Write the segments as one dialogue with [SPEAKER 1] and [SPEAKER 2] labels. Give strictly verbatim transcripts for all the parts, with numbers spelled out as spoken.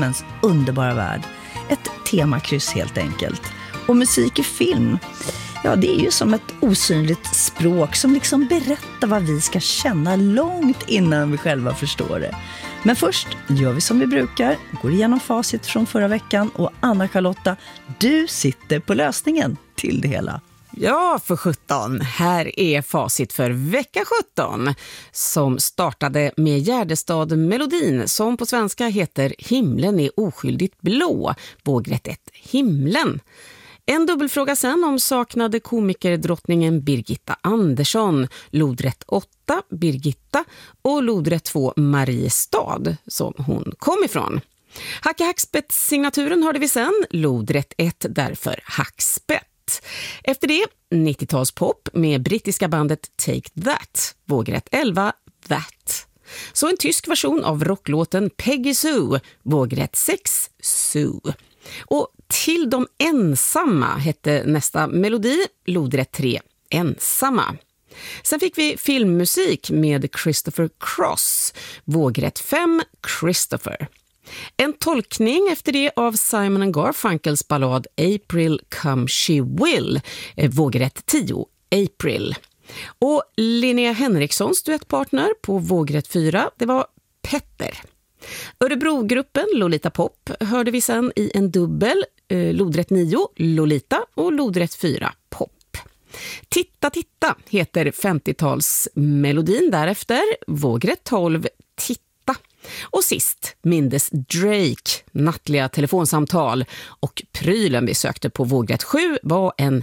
[SPEAKER 1] filmens underbara värld. Ett temakryss helt enkelt. Och musik i film, ja, det är ju som ett osynligt språk som liksom berättar vad vi ska känna långt innan vi själva förstår det. Men först gör vi som vi brukar, går igenom facit från förra veckan och Anna-Charlotta, du sitter på lösningen till det hela.
[SPEAKER 2] Ja, för sjutton. Här är facit för vecka sjutton som startade med Gärdestad-melodin som på svenska heter Himlen är oskyldigt blå, vågrätt ett Himlen. En dubbelfråga sen om saknade komikerdrottningen Birgitta Andersson, lodrätt åtta Birgitta och lodrätt två Mariestad som hon kom ifrån. Hacke Hackspett-signaturen hörde vi sen, lodrätt ett därför Hackspett. Efter det nittiotalspop med brittiska bandet Take That, vågrätt elva That. Så en tysk version av rocklåten Peggy Sue, vågrätt sex Sue. Och Till de ensamma hette nästa melodi, lodrätt tre Ensamma. Sen fick vi filmmusik med Christopher Cross, vågrätt fem Christopher. En tolkning efter det av Simon and Garfunkels ballad April Come She Will, vågrätt tio April. Och Linnea Henrikssons duettpartner på vågrätt fyra, det var Petter. Örebrogruppen Lolita Pop hörde vi sen i en dubbel, eh, lodrätt nio Lolita och lodrätt fyra Pop. Titta titta heter femtiotalsmelodin därefter, vågrätt tolv Titta. Och sist mindes Drake nattliga telefonsamtal och prylen vi sökte på vågrätt sju var en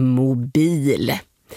[SPEAKER 2] mobil.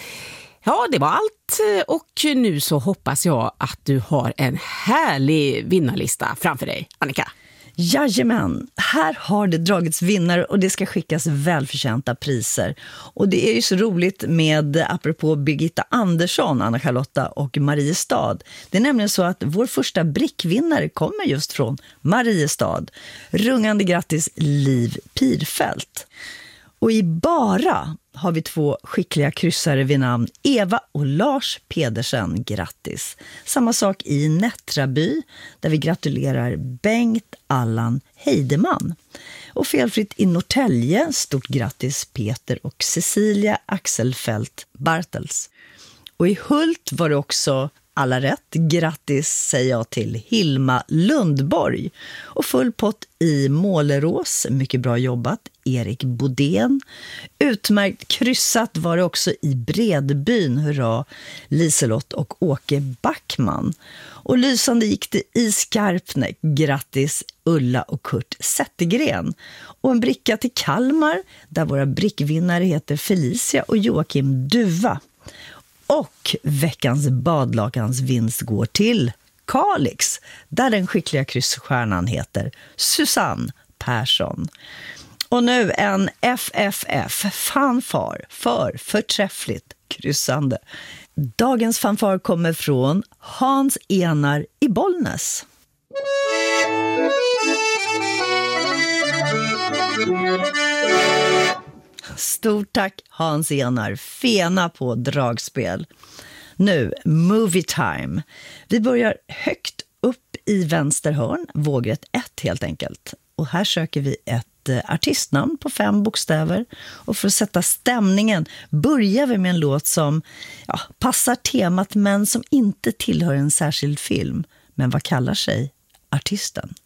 [SPEAKER 2] Ja, det var allt och nu så hoppas jag att du har en härlig vinnarlista framför dig, Annika.
[SPEAKER 1] Jajamän, här har det dragits vinnare och det ska skickas välförtjänta priser. Och det är ju så roligt med, apropå Birgitta Andersson, Anna-Charlotta och Mariestad. Det är nämligen så att vår första brickvinnare kommer just från Mariestad. Rungande grattis Liv Pirfält. Och i Bara har vi två skickliga kryssare vid namn Eva och Lars Pedersen. Grattis. Samma sak i Nättraby där vi gratulerar Bengt Allan Heideman. Och felfritt i Norrtälje, stort grattis Peter och Cecilia Axelfelt Bartels. Och i Hult var det också alla rätt. Grattis säger jag till Hilma Lundborg. Och full pott i Målerås. Mycket bra jobbat. Erik Bodén. Utmärkt kryssat var det också i Bredbyn. Hurra Liselott och Åke Backman. Och lysande gick det i Skarpnäck. Grattis Ulla och Kurt Zettergren. Och en bricka till Kalmar där våra brickvinnare heter Felicia och Joakim Duva. Och veckans badlakans vinst går till Kalix, där den skickliga kryssstjärnan heter Susanne Persson. Och nu en F F F, fanfar för förträffligt kryssande. Dagens fanfar kommer från Hans Enar i Bollnäs. Stort tack Hans Enar, fena på dragspel. Nu, movie time. Vi börjar högt upp i vänster hörn, vågrätt ett helt enkelt. Och här söker vi ett artistnamn på fem bokstäver. Och för att sätta stämningen börjar vi med en låt som ja, passar temat men som inte tillhör en särskild film. Men vad kallar sig artisten?